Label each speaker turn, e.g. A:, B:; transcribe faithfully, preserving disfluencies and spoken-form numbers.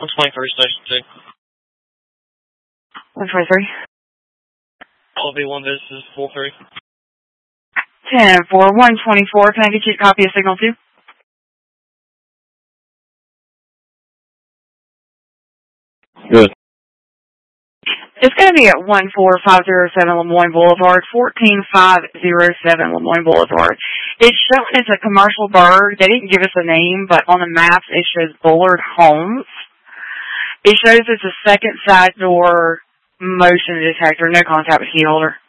A: one twenty-three, Station two.
B: one twenty-three.
A: L B one Business four three.
B: ten four, one twenty-four. Can I get you a copy of Signal two?
A: Good.
B: It's going to be at one four five zero seven Lemoyne Boulevard, fourteen five oh seven Lemoyne Boulevard. It's showing as a commercial bird. They didn't give us a name, but on the maps it shows Bullard Homes. It shows it's a second side door motion detector, no contact with key holder.